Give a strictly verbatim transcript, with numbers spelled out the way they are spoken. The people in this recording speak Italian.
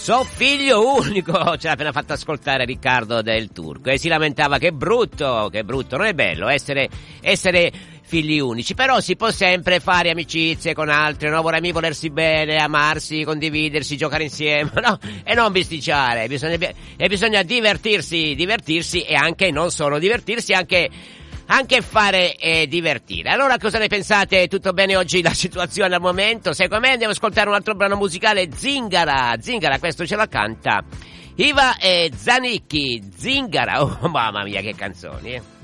So figlio unico, ce l'ha appena fatto ascoltare Riccardo del Turco, e si lamentava che brutto, che brutto, non è bello essere, essere figli unici, però si può sempre fare amicizie con altri, no? Vorrei volersi bene, amarsi, condividersi, giocare insieme, no? E non bisticciare, bisogna, e bisogna divertirsi, divertirsi e anche non solo divertirsi, anche anche fare e divertire. Allora, cosa ne pensate? Tutto bene oggi la situazione al momento? Secondo me andiamo ad ascoltare un altro brano musicale, Zingara, Zingara, questo ce la canta Iva e Zanicchi, Zingara, oh mamma mia che canzoni, eh.